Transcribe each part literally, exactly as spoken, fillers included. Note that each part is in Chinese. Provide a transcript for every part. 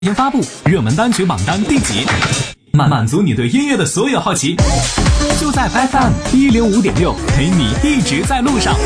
天发布热门单曲榜单第几，满满足你对音乐的所有好奇。就在 F M 一零五点六，陪你一直在路上。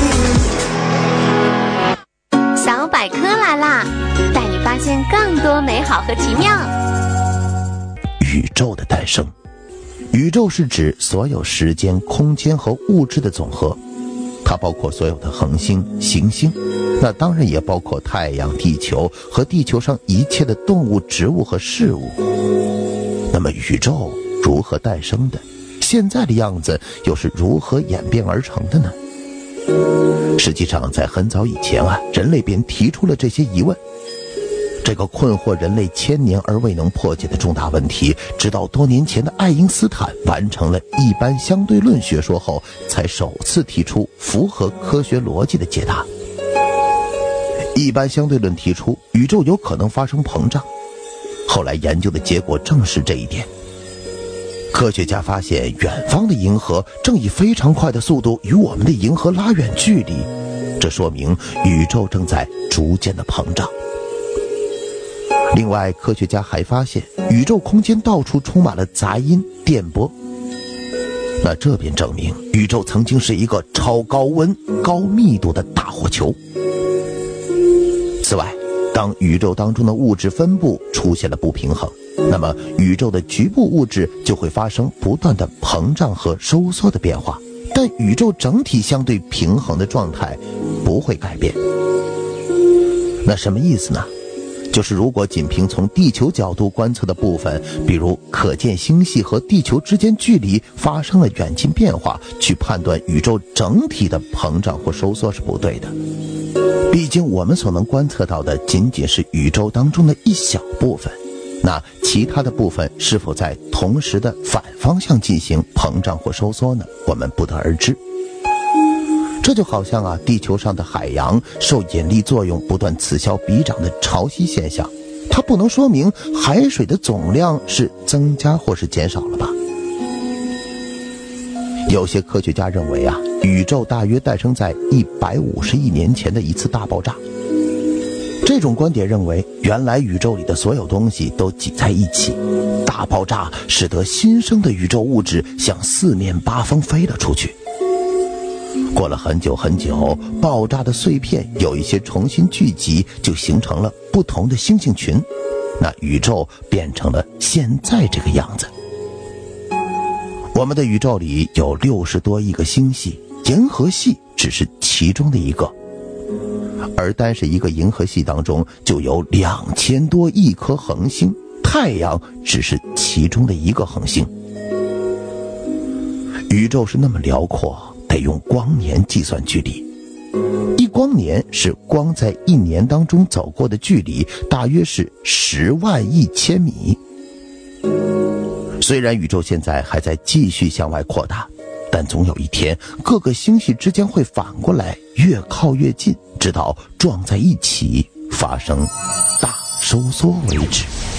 小百科来啦，带你发现更多美好和奇妙。 宇宙的诞生，宇宙是指所有时间、空间和物质的总和，它包括所有的恒星、行星，那当然也包括太阳、地球和地球上一切的动物、植物和事物。那么宇宙如何诞生的？现在的样子又是如何演变而成的呢？实际上在很早以前啊，人类便提出了这些疑问。这个困惑人类千年而未能破解的重大问题，直到多年前的爱因斯坦完成了一般相对论学说后，才首次提出符合科学逻辑的解答。一般相对论提出宇宙有可能发生膨胀，后来研究的结果证实这一点。科学家发现远方的银河正以非常快的速度与我们的银河拉远距离，这说明宇宙正在逐渐的膨胀。另外，科学家还发现宇宙空间到处充满了杂音、电波，那这便证明宇宙曾经是一个超高温、高密度的大火球。此外，当宇宙当中的物质分布出现了不平衡，那么宇宙的局部物质就会发生不断的膨胀和收缩的变化，但宇宙整体相对平衡的状态不会改变。那什么意思呢？就是如果仅凭从地球角度观测的部分，比如可见星系和地球之间距离发生了远近变化，去判断宇宙整体的膨胀或收缩是不对的。毕竟我们所能观测到的仅仅是宇宙当中的一小部分，那其他的部分是否在同时的反方向进行膨胀或收缩呢？我们不得而知。这就好像啊，地球上的海洋受引力作用不断此消彼长的潮汐现象，它不能说明海水的总量是增加或是减少了吧？有些科学家认为啊，宇宙大约诞生在一百五十亿年前的一次大爆炸。这种观点认为，原来宇宙里的所有东西都挤在一起，大爆炸使得新生的宇宙物质向四面八方飞了出去。过了很久很久，爆炸的碎片有一些重新聚集，就形成了不同的星星群，那宇宙变成了现在这个样子。我们的宇宙里有六十多亿个星系，银河系只是其中的一个，而单是一个银河系当中就有两千多亿颗恒星，太阳只是其中的一个恒星。宇宙是那么辽阔，得用光年计算距离。一光年是光在一年当中走过的距离，大约是十万亿千米。虽然宇宙现在还在继续向外扩大，但总有一天各个星系之间会反过来越靠越近，直到撞在一起发生大收缩为止。